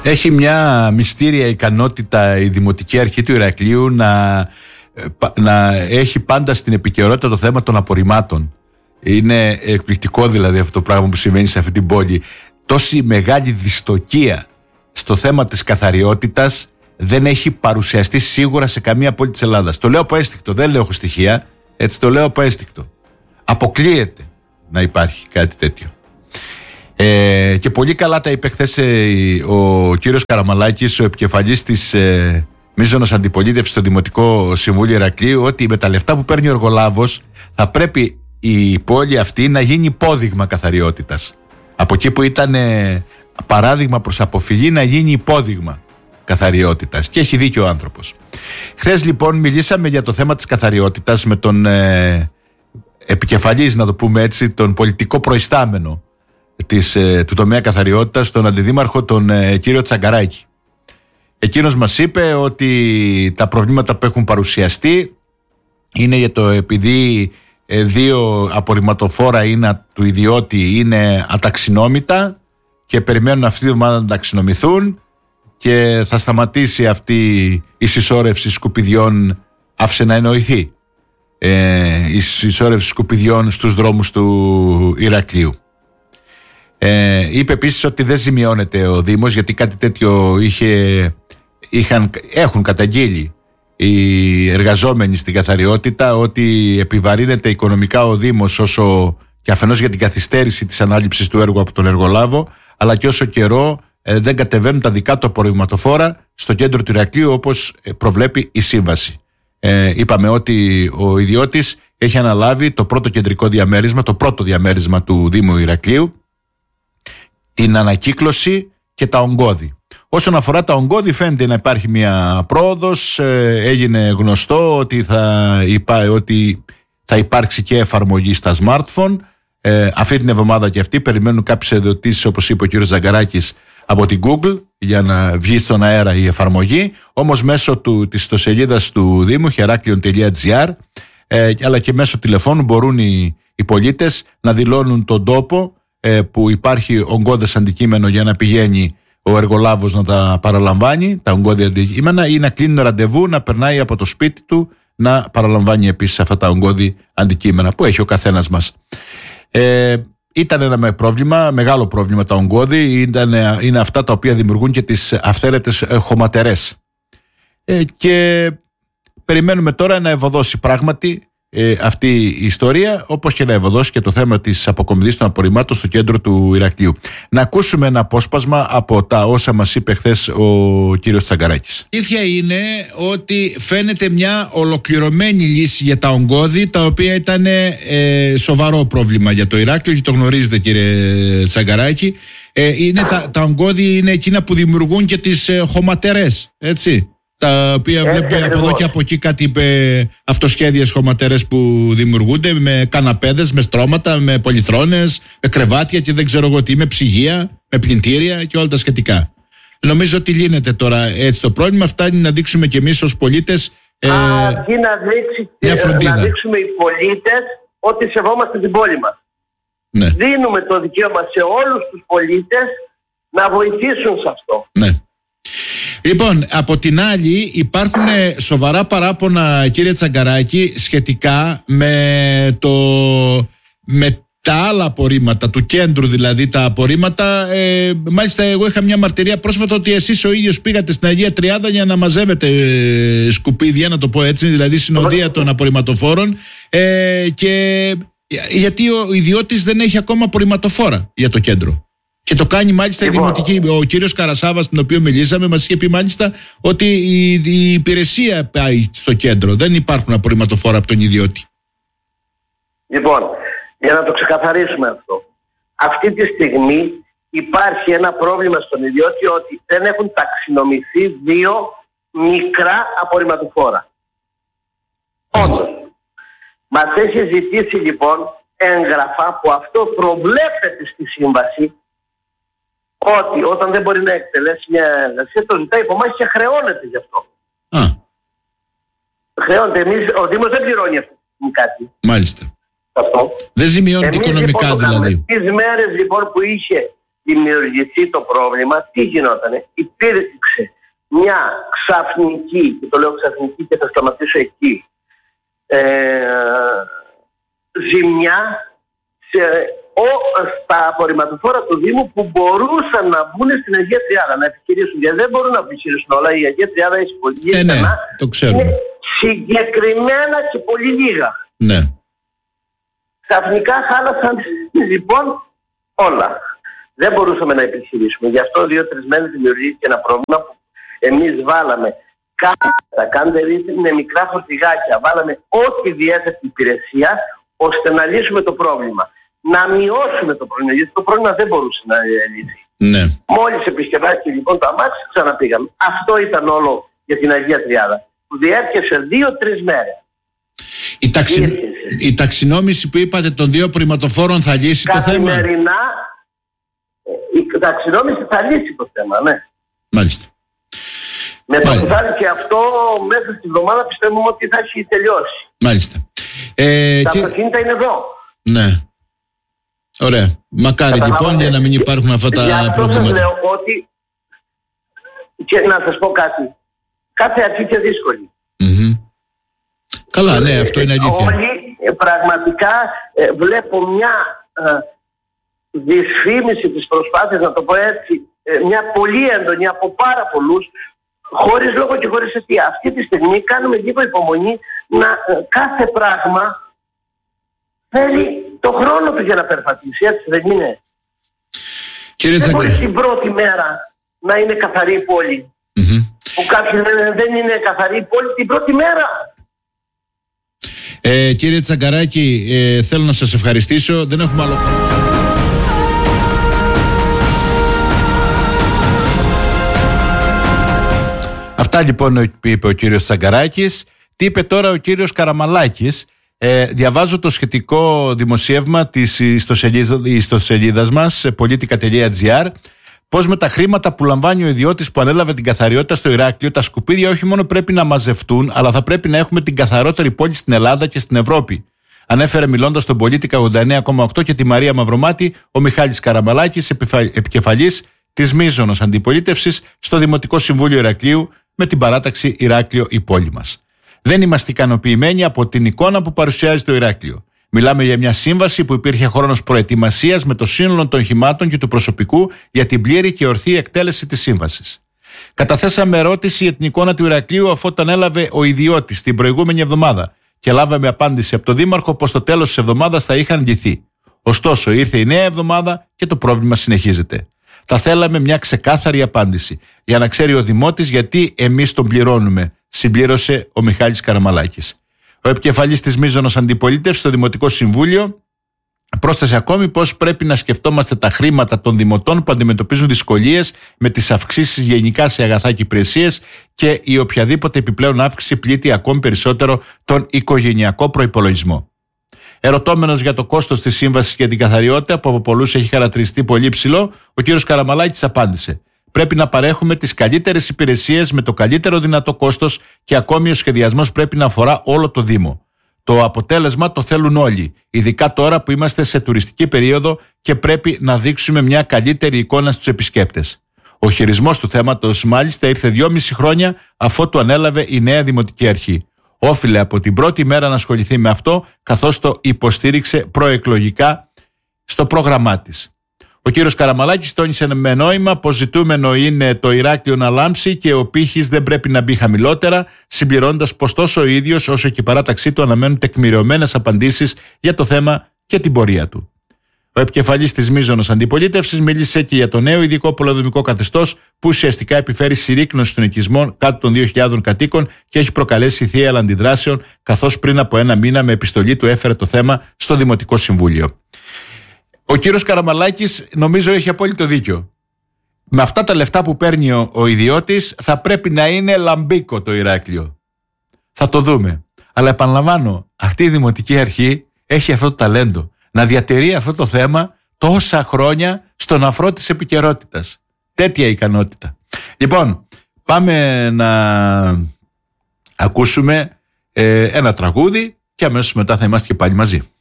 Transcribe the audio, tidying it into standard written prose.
Έχει μια μυστήρια ικανότητα η Δημοτική Αρχή του Ηρακλείου να έχει πάντα στην επικαιρότητα το θέμα των απορριμμάτων. Είναι εκπληκτικό δηλαδή αυτό το πράγμα που συμβαίνει σε αυτή την πόλη. Τόση μεγάλη δυστοκία στο θέμα της καθαριότητας δεν έχει παρουσιαστεί σίγουρα σε καμία πόλη της Ελλάδας. Το λέω από ένστικτο, δεν λέω έχω στοιχεία, έτσι το λέω από ένστικτο. Αποκλείεται να υπάρχει κάτι τέτοιο. Και πολύ καλά τα είπε χθες ο κύριος Καραμαλάκης, ο επικεφαλής της μείζωνος αντιπολίτευσης στο Δημοτικό Συμβούλιο Ηρακλείου, ότι με τα λεφτά που παίρνει ο εργολάβος θα πρέπει η πόλη αυτή να γίνει υπόδειγμα καθαριότητας. Από εκεί που ήταν παράδειγμα προς αποφυγή, να γίνει υπόδειγμα καθαριότητας. Και έχει δίκιο ο άνθρωπος. Χθες λοιπόν μιλήσαμε για το θέμα της καθαριότητας με τον επικεφαλής, να το πούμε έτσι, τον πολιτικό προϊστάμενο του τομέα καθαριότητας, τον αντιδήμαρχο, τον κύριο Τσαγκαράκη. Εκείνος μας είπε ότι τα προβλήματα που έχουν παρουσιαστεί είναι για το επειδή 2 απορριμματοφόρα του ιδιώτη είναι αταξινόμητα και περιμένουν αυτή τη εβδομάδα να ταξινομηθούν και θα σταματήσει αυτή η συσσόρευση σκουπιδιών, άφησε να εννοηθεί η συσσόρευση σκουπιδιών στους δρόμους του Ηρακλείου. Είπε επίσης ότι δεν ζημιώνεται ο Δήμος, γιατί κάτι τέτοιο έχουν καταγγείλει οι εργαζόμενοι στην καθαριότητα, ότι επιβαρύνεται οικονομικά ο Δήμος όσο και αφενός για την καθυστέρηση της ανάληψης του έργου από τον εργολάβο, αλλά και όσο καιρό δεν κατεβαίνουν τα δικά του απορριμματοφόρα στο κέντρο του Ηρακλείου όπως προβλέπει η σύμβαση. Είπαμε ότι ο ιδιώτης έχει αναλάβει το πρώτο κεντρικό διαμέρισμα, το πρώτο διαμέρισμα του Δήμου Ηρακλείου, την ανακύκλωση και τα ογκώδη. Όσον αφορά τα ογκώδη, φαίνεται να υπάρχει μια πρόοδος. Έγινε γνωστό ότι θα υπάρξει και εφαρμογή στα smartphone. Αυτή την εβδομάδα και αυτή περιμένουν κάποιες ερωτήσεις, όπως είπε ο κ. Ζαγκαράκης, από την Google για να βγει στον αέρα η εφαρμογή. Όμως μέσω της ιστοσελίδας του Δήμου, heraklion.gr, αλλά και μέσω τηλεφώνου μπορούν οι πολίτες να δηλώνουν τον τόπο που υπάρχει ογκώδες αντικείμενο για να πηγαίνει ο εργολάβος να τα παραλαμβάνει, τα ογκώδια αντικείμενα, ή να κλείνει ραντεβού, να περνάει από το σπίτι του να παραλαμβάνει επίσης αυτά τα ογκώδη αντικείμενα που έχει ο καθένας μας. Ήταν ένα πρόβλημα, μεγάλο πρόβλημα τα ογκώδη, είναι αυτά τα οποία δημιουργούν και τις αυθαίρετες χωματερές. Και περιμένουμε τώρα να ευωδώσει πράγματι αυτή η ιστορία, όπως και να ευωδώσει και το θέμα της αποκομιδής των απορριμμάτων στο κέντρο του Ηρακλείου. Να ακούσουμε ένα απόσπασμα από τα όσα μας είπε χθες ο κύριος Τσαγκαράκης. Η αλήθεια είναι ότι φαίνεται μια ολοκληρωμένη λύση για τα ογκώδη, τα οποία ήταν σοβαρό πρόβλημα για το Ηράκλειο και το γνωρίζετε, κύριε Τσαγκαράκη. Τα ογκώδη είναι εκείνα που δημιουργούν και τις χωματερές, έτσι, τα οποία βλέπουμε από εδώ και από εκεί κάτι αυτοσχέδιες χωματερές που δημιουργούνται με καναπέδες, με στρώματα, με πολυθρόνες, με κρεβάτια και δεν ξέρω εγώ τι, με ψυγεία, με πλυντήρια και όλα τα σχετικά. Νομίζω ότι λύνεται τώρα έτσι το πρόβλημα. Φτάνει να δείξουμε κι εμείς ως πολίτες αρκεί να δείξουμε οι πολίτες ότι σεβόμαστε την πόλη μας. Ναι. Δίνουμε το δικαίωμα σε όλους τους πολίτες να βοηθήσουν σε αυτό. Ναι. Λοιπόν, από την άλλη υπάρχουν σοβαρά παράπονα, κύριε Τσαγκαράκη, σχετικά με τα άλλα απορρίμματα του κέντρου, δηλαδή τα απορρίμματα. Μάλιστα εγώ είχα μια μαρτυρία πρόσφατα ότι εσείς ο ίδιος πήγατε στην Αγία Τριάδα για να μαζεύετε σκουπίδια, να το πω έτσι, δηλαδή συνοδεία των απορριμματοφόρων, και γιατί ο ιδιώτης δεν έχει ακόμα απορριμματοφόρα για το κέντρο. Και το κάνει μάλιστα η Δημοτική. Ο κύριος Καρασάβας, τον οποίο μιλήσαμε, μας είχε πει μάλιστα ότι η υπηρεσία πάει στο κέντρο. Δεν υπάρχουν απορριμματοφόρα από τον ιδιώτη. Λοιπόν, για να το ξεκαθαρίσουμε αυτό. Αυτή τη στιγμή υπάρχει ένα πρόβλημα στον ιδιώτη ότι δεν έχουν ταξινομηθεί 2 μικρά απορριμματοφόρα. Όντως. Μας έχει ζητήσει λοιπόν έγγραφα που αυτό προβλέπεται στη σύμβαση, ότι όταν δεν μπορεί να εκτελέσει μια εργασία το ζητάει από εμάς και χρεώνεται γι' αυτό. Χρεώνεται. Ο Δήμος δεν πληρώνει αυτό κάτι. Μάλιστα. Αυτό. Δεν ζημιώνεται οικονομικά λοιπόν, δηλαδή. Τις μέρες λοιπόν που είχε δημιουργηθεί το πρόβλημα, τι γινότανε? Υπήρξε μια ξαφνική, και το λέω ξαφνική και θα σταματήσω εκεί, ζημιά στα απορριμματοφόρα του Δήμου που μπορούσαν να μπουν στην Αγία Τριάδα, να επιχειρήσουν. Γιατί δεν μπορούν να επιχειρήσουν όλα. Η Αγία Τριάδα έχει πολύ λίγα. Ναι, το ξέρουμε. Είναι συγκεκριμένα και πολύ λίγα. Ναι. Ξαφνικά χάλασαν λοιπόν όλα. Δεν μπορούσαμε να επιχειρήσουμε. Γι' αυτό 2-3 μέρες δημιουργήθηκε ένα πρόβλημα που εμείς βάλαμε κάντε με μικρά φορτηγάκια, βάλαμε ό,τι διέθετε υπηρεσία ώστε να λύσουμε το πρόβλημα. Να μειώσουμε το πρόβλημα, γιατί το πρόβλημα δεν μπορούσε να λύσει. Ναι. Μόλις επισκευάστηκε λοιπόν το αμάξι, ξαναπήγαμε. Αυτό ήταν όλο για την Αγία Τριάδα, που διέρχεσε 2-3 μέρες. Η ταξινόμηση που είπατε των 2 απορριμματοφόρων θα λύσει το θέμα? Καθημερινά η ταξινόμηση θα λύσει το θέμα, ναι. Μάλιστα. Με το που θα είναι και αυτό μέσα στην εβδομάδα πιστεύουμε ότι θα έχει τελειώσει. Μάλιστα. Τα αυτοκίνητα είναι εδώ. Ναι. Ωραία. Μακάρι λοιπόν για να μην υπάρχουν αυτά τα προβλήματα. Σας λέω ότι, και να σας πω κάτι, κάθε αρχή και δύσκολη. Καλά, ναι, αυτό είναι αλήθεια. Όλοι πραγματικά βλέπω μια δυσφήμιση της προσπάθειας, να το πω έτσι, μια πολύ έντονη από πάρα πολλούς, χωρίς λόγο και χωρίς αιτία. Αυτή τη στιγμή κάνουμε λίγο υπομονή να κάθε πράγμα θέλει το χρόνο του για να περπατήσει, έτσι δεν είναι? Δεν μπορεί την πρώτη μέρα να είναι καθαρή η πόλη. Που κάποιοι λένε δεν είναι καθαρή η πόλη την πρώτη μέρα. Κύριε Τσαγκαράκη, θέλω να σας ευχαριστήσω. Δεν έχουμε άλλο χρόνο. Αυτά λοιπόν είπε ο κύριος Τσαγκαράκης. Τι είπε τώρα ο κύριος Καραμαλάκης? Διαβάζω το σχετικό δημοσίευμα της ιστοσελίδας μας politica.gr, πως με τα χρήματα που λαμβάνει ο ιδιώτης που ανέλαβε την καθαριότητα στο Ηράκλειο, τα σκουπίδια όχι μόνο πρέπει να μαζευτούν, αλλά θα πρέπει να έχουμε την καθαρότερη πόλη στην Ελλάδα και στην Ευρώπη. Ανέφερε μιλώντας στον Πολίτικα 89,8 και τη Μαρία Μαυρομάτη ο Μιχάλης Καραμαλάκης, επικεφαλής της μείζωνος αντιπολίτευσης στο Δημοτικό Συμβούλιο Ηρακλείου με την παράταξη Ηράκλειο η πόλη μας. Δεν είμαστε ικανοποιημένοι από την εικόνα που παρουσιάζει το Ηράκλειο. Μιλάμε για μια σύμβαση που υπήρχε χρόνος προετοιμασίας με το σύνολο των οχημάτων και του προσωπικού για την πλήρη και ορθή εκτέλεση της σύμβασης. Καταθέσαμε ερώτηση για την εικόνα του Ηρακλείου αφού τον έλαβε ο ιδιώτης την προηγούμενη εβδομάδα και λάβαμε απάντηση από τον Δήμαρχο πως στο τέλος της εβδομάδας θα είχαν λυθεί. Ωστόσο, ήρθε η νέα εβδομάδα και το πρόβλημα συνεχίζεται. Θα θέλαμε μια ξεκάθαρη απάντηση για να ξέρει ο Δημότης γιατί εμείς τον πληρώνουμε, συμπλήρωσε ο Μιχάλης Καραμαλάκης. Ο επικεφαλής της μείζωνος αντιπολίτευσης στο Δημοτικό Συμβούλιο πρόσθεσε ακόμη πως πρέπει να σκεφτόμαστε τα χρήματα των δημοτών που αντιμετωπίζουν δυσκολίες με τις αυξήσεις γενικά σε αγαθά και υπηρεσίες και η οποιαδήποτε επιπλέον αύξηση πλήττει ακόμη περισσότερο τον οικογενειακό προϋπολογισμό. Ερωτώμενος για το κόστος της σύμβασης για την καθαριότητα, που από πολλούς έχει χαρακτηριστεί πολύ ψηλό, ο κ. Καραμαλάκης απάντησε: πρέπει να παρέχουμε τις καλύτερες υπηρεσίες με το καλύτερο δυνατό κόστος και ακόμη ο σχεδιασμός πρέπει να αφορά όλο το Δήμο. Το αποτέλεσμα το θέλουν όλοι, ειδικά τώρα που είμαστε σε τουριστική περίοδο και πρέπει να δείξουμε μια καλύτερη εικόνα στους επισκέπτες. Ο χειρισμός του θέματος μάλιστα ήρθε 2,5 χρόνια αφού το ανέλαβε η νέα Δημοτική Αρχή. Όφιλε από την πρώτη μέρα να ασχοληθεί με αυτό, καθώς το υποστήριξε προεκλογικά στο πρόγραμμά της. Ο κύριος Καραμαλάκης τόνισε με νόημα πως ζητούμενο είναι το Ηράκλειο να λάμψει και ο πύχης δεν πρέπει να μπει χαμηλότερα, συμπληρώνοντας πως τόσο ο ίδιος όσο και η παράταξή του αναμένουν τεκμηριωμένες απαντήσεις για το θέμα και την πορεία του. Ο επικεφαλής της μείζωνος αντιπολίτευσης μίλησε και για το νέο ειδικό πολεοδομικό καθεστώς που ουσιαστικά επιφέρει συρρίκνωση των οικισμών κάτω των 2.000 κατοίκων και έχει προκαλέσει θύελλα αντιδράσεων, καθώς πριν από ένα μήνα με επιστολή του έφερε το θέμα στο Δημοτικό Συμβούλιο. Ο κύριος Καραμαλάκης νομίζω έχει απόλυτο δίκιο. Με αυτά τα λεφτά που παίρνει ο ιδιώτης θα πρέπει να είναι λαμπίκο το Ηράκλειο. Θα το δούμε. Αλλά επαναλαμβάνω, αυτή η Δημοτική Αρχή έχει αυτό το ταλέντο να διατηρεί αυτό το θέμα τόσα χρόνια στον αφρό της επικαιρότητας. Τέτοια ικανότητα. Λοιπόν, πάμε να ακούσουμε ένα τραγούδι και αμέσως μετά θα είμαστε και πάλι μαζί.